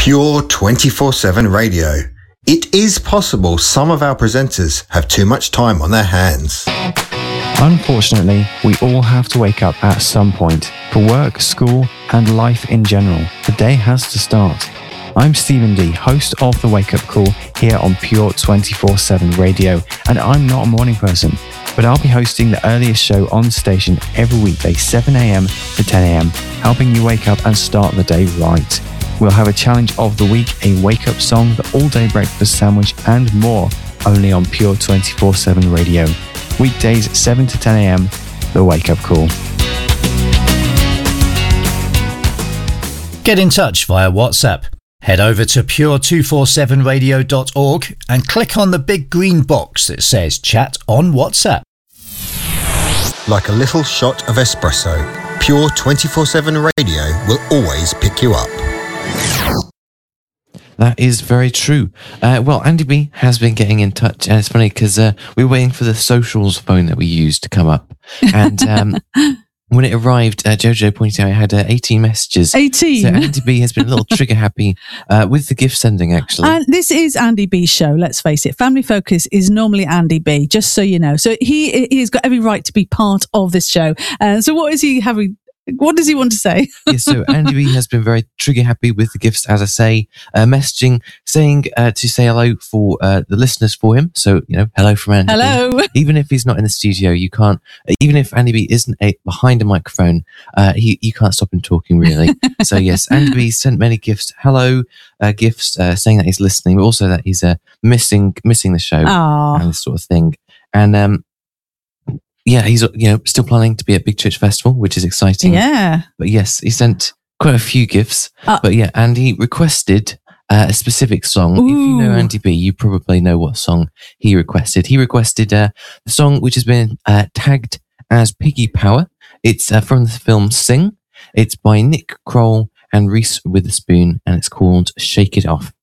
Pure 24/7 radio. It is possible some of our presenters have too much time on their hands. Unfortunately, we all have to wake up at some point for work, school, and life in general. The day has to start. I'm Stephen D, host of The Wake Up Call here on Pure 24/7 Radio, and I'm not a morning person, but I'll be hosting the earliest show on the station every weekday, 7 a.m. to 10 a.m, helping you wake up and start the day right. We'll have a challenge of the week, a wake-up song, the all-day breakfast sandwich, and more, only on Pure 24/7 Radio. Weekdays, 7 to 10 a.m, The Wake Up Call. Get in touch via WhatsApp. Head over to pure247radio.org and click on the big green box that says Chat on WhatsApp. Like a little shot of espresso, Pure 24/7 radio will always pick you up. That is very true. Well, Andy B has been getting in touch, and it's funny because we were waiting for the socials phone that we used to come up. And when it arrived, Jojo pointed out it had 18 messages. 18? So Andy B has been a little trigger happy with the gift sending, actually. And this is Andy B's show, let's face it. Family Focus is normally Andy B, just so you know. So he's got every right to be part of this show. So what does he want to say? Yes, so Andy B has been very trigger happy with the gifts, as I say, messaging, saying to say hello for the listeners for him. So, hello from Andy Hello. B. Even if he's not in the studio, you can't, even if Andy B isn't behind a microphone, you can't stop him talking, really. So, yes, Andy B sent many gifts, gifts, saying that he's listening, but also that he's missing the show. Aww. And this sort of thing. And, yeah, he's still planning to be at Big Church Festival, which is exciting. Yeah. But yes, he sent quite a few gifts. But yeah, and he requested a specific song. Ooh. If you know Andy B, you probably know what song he requested. He requested the song which has been tagged as Piggy Power. It's from the film Sing. It's by Nick Kroll and Reese Witherspoon, and it's called Shake It Off.